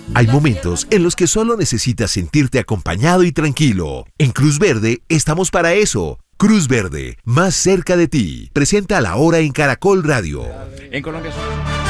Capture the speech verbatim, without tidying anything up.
Hay momentos en los que solo necesitas sentirte acompañado y tranquilo. En Cruz Verde estamos para eso. Cruz Verde, más cerca de ti. Presenta La Hora en Caracol Radio. En Colombia son...